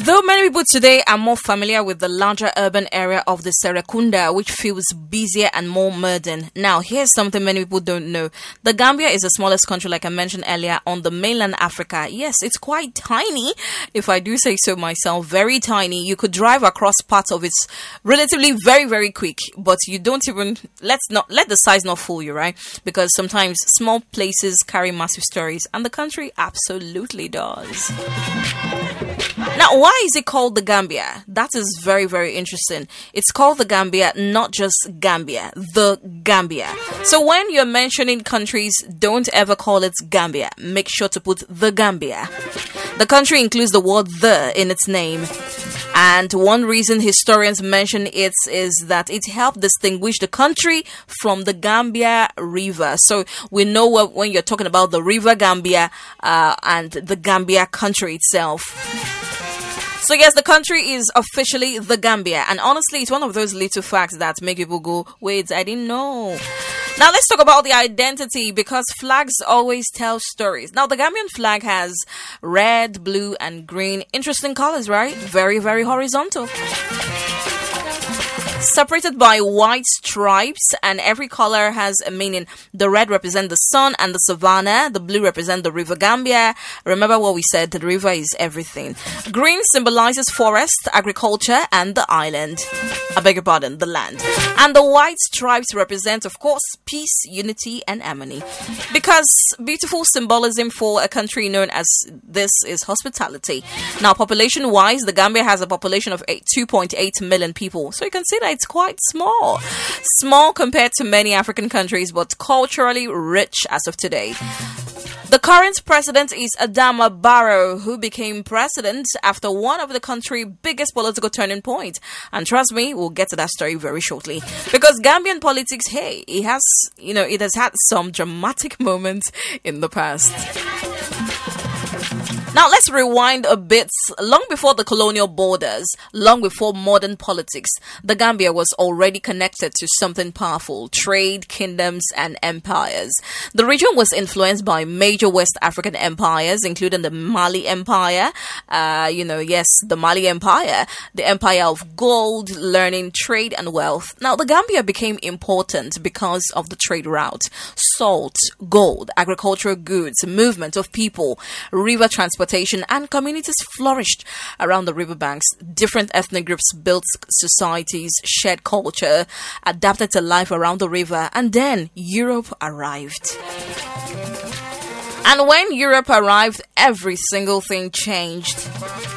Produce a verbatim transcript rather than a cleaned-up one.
Though many people today are more familiar with the larger urban area of the Serekunda, which feels busier and more modern. Now, here's something many people don't know. The Gambia is the smallest country, like I mentioned earlier, on the mainland Africa. Yes, it's quite tiny, if I do say so myself, very tiny. You could drive across parts of it relatively very, very quick, but you don't even, let's not, let the size not fool you, right? Because sometimes small places carry massive stories, and the country absolutely does. Now, why is it called the Gambia? That is very, very interesting. It's called the Gambia, not just Gambia, the Gambia. So when you're mentioning countries, don't ever call it Gambia. Make sure to put the Gambia. The country includes the word the in its name. And one reason historians mention it is that it helped distinguish the country from the Gambia River. So we know what, when you're talking about the River Gambia uh, and the Gambia country itself. So yes, the country is officially the Gambia. And honestly, it's one of those little facts that make people go, wait, I didn't know. Now let's talk about the identity, because flags always tell stories. Now the Gambian flag has red, blue, and green. Interesting colors, right? Very, very horizontal. Separated by white stripes, and every color has a meaning. The red represents the sun and the savannah. The blue represents the river Gambia. Remember what we said, the river is everything. Green symbolizes forest, agriculture, and the island. I beg your pardon, the land. And the white stripes represent, of course, peace, unity, and harmony. Because beautiful symbolism for a country known as this is hospitality. Now, population-wise, the Gambia has a population of two point eight million people. So you can see that it's quite small. Small compared to many African countries, but culturally rich as of today. The current president is Adama Barrow, who became president after one of the country's biggest political turning points. And trust me, we'll get to that story very shortly. Because Gambian politics, hey, it has, you know, it has had some dramatic moments in the past. Now, let's rewind a bit. Long before the colonial borders, long before modern politics, the Gambia was already connected to something powerful: trade, kingdoms, and empires. The region was influenced by major West African empires, including the Mali Empire. Uh, you know, yes, the Mali Empire, the empire of gold, learning, trade, and wealth. Now, the Gambia became important because of the trade route: salt, gold, agricultural goods, movement of people, river transportation, and communities flourished around the riverbanks. Different ethnic groups built societies, shared culture, adapted to life around the river, and then Europe arrived. And when Europe arrived, every single thing changed.